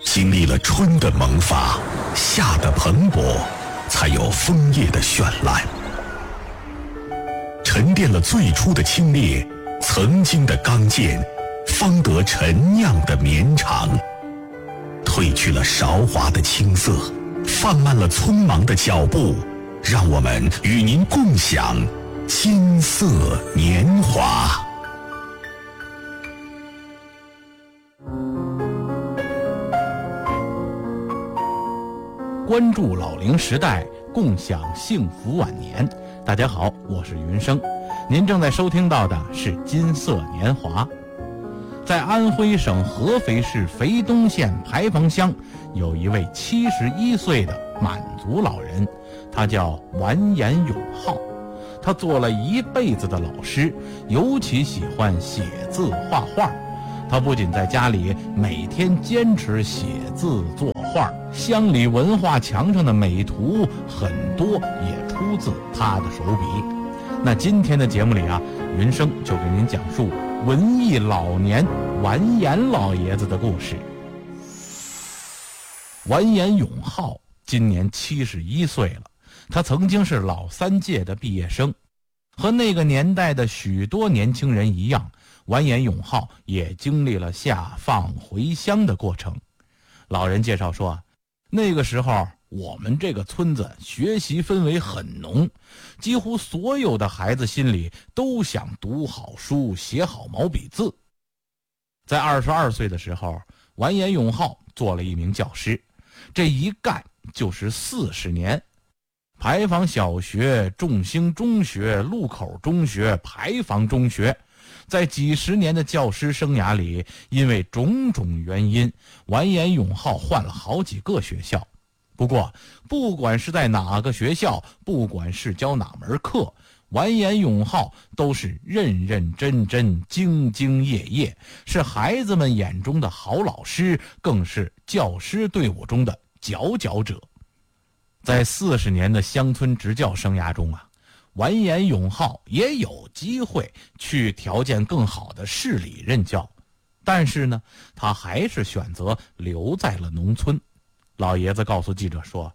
经历了春的萌发，夏的蓬勃，才有枫叶的绚烂。沉淀了最初的清冽，曾经的刚健，方得陈酿的绵长。褪去了韶华的青涩，放慢了匆忙的脚步，让我们与您共享金色年华。 关注老龄时代，共享幸福晚年。大家好，我是云生，您正在收听到的是金色年华。在安徽省合肥市肥东县牌坊乡，有一位71岁的满族老人，他叫完颜永浩。他做了一辈子的老师，尤其喜欢写字画画。他不仅在家里每天坚持写字作画，乡里文化墙上的美图很多也出自他的手笔。那今天的节目里啊，云生就给您讲述文艺老年完颜老爷子的故事。完颜永浩今年71岁了，他曾经是老3届的毕业生，和那个年代的许多年轻人一样，完颜永浩也经历了下放回乡的过程。老人介绍说，那个时候我们这个村子学习氛围很浓，几乎所有的孩子心里都想读好书，写好毛笔字。在22岁的时候，完颜永浩做了一名教师，这一干就是40年。牌坊小学、众兴中学、路口中学、牌坊中学，在几十年的教师生涯里，因为种种原因，完颜永浩换了好几个学校。不过不管是在哪个学校，不管是教哪门课，完颜永浩都是认认真真、兢兢业业，是孩子们眼中的好老师，更是教师队伍中的佼佼者。在40年的乡村执教生涯中啊，完颜永浩也有机会去条件更好的市里任教，但是呢，他还是选择留在了农村。老爷子告诉记者说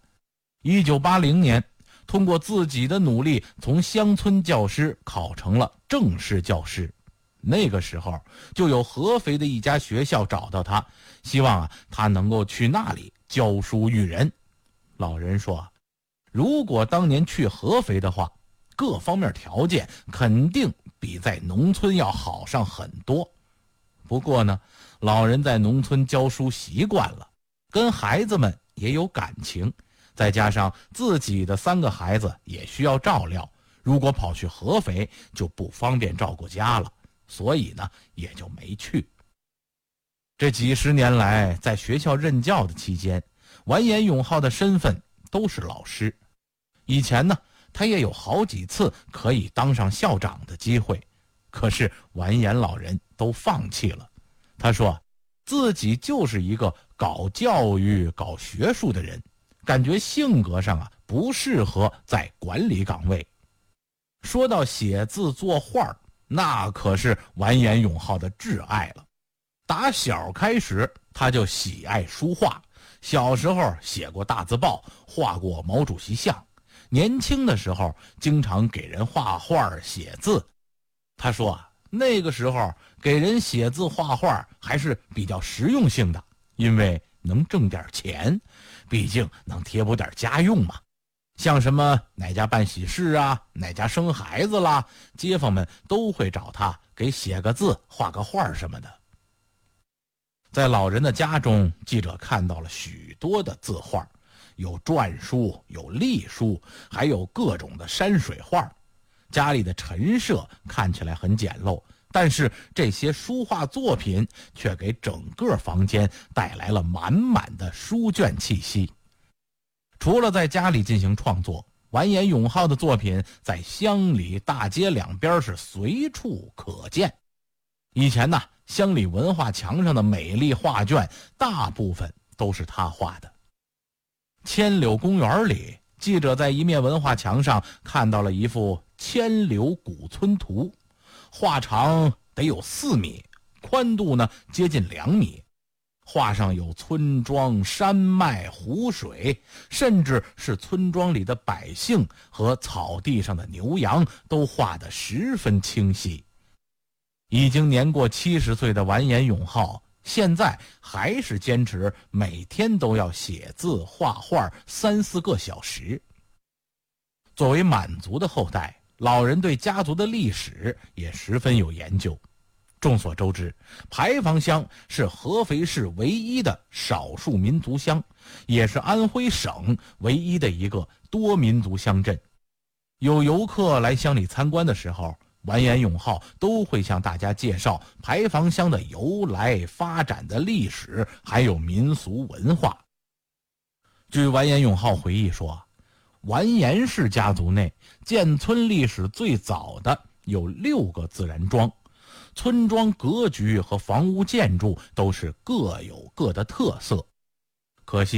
，1980年通过自己的努力，从乡村教师考成了正式教师。那个时候就有合肥的一家学校找到他，希望他能够去那里教书育人。老人说，如果当年去合肥的话，各方面条件肯定比在农村要好上很多。不过呢，老人在农村教书习惯了，跟孩子们也有感情，再加上自己的3个孩子也需要照料，如果跑去合肥就不方便照顾家了，所以呢也就没去。这几十年来，在学校任教的期间，完颜永浩的身份都是老师。以前呢，他也有好几次可以当上校长的机会，可是完颜老人都放弃了。他说自己就是一个搞教育搞学术的人，感觉性格上不适合在管理岗位。说到写字作画，那可是完颜永浩的挚爱了。打小开始他就喜爱书画，小时候写过大字报，画过毛主席像，年轻的时候经常给人画画写字。他说那个时候给人写字画画还是比较实用性的，因为能挣点钱，毕竟能贴补点家用嘛。像什么哪家办喜事啊，哪家生孩子啦，街坊们都会找他给写个字画个画什么的。在老人的家中，记者看到了许多的字画，有篆书，有隶书，还有各种的山水画。家里的陈设看起来很简陋，但是这些书画作品却给整个房间带来了满满的书卷气息。除了在家里进行创作，完颜永浩的作品在乡里大街两边是随处可见。以前呢，乡里文化墙上的美丽画卷大部分都是他画的。千柳公园里，记者在一面文化墙上看到了一幅千柳古村图，画长得有4米，宽度呢接近2米。 画上有村庄、山脉、湖水，甚至是村庄里的百姓和草地上的牛羊，都画得十分清晰。已经年过70岁的完颜永浩，现在还是坚持每天都要写字画画3-4个小时。作为满族的后代，老人对家族的历史也十分有研究。众所周知，牌坊乡是合肥市唯一的少数民族乡，也是安徽省唯一的一个多民族乡镇。有游客来乡里参观的时候，完颜永浩都会向大家介绍牌坊乡的由来、发展的历史，还有民俗文化。据完颜永浩回忆说，完颜氏家族内建村历史最早的有6个自然庄，村庄格局和房屋建筑都是各有各的特色。可惜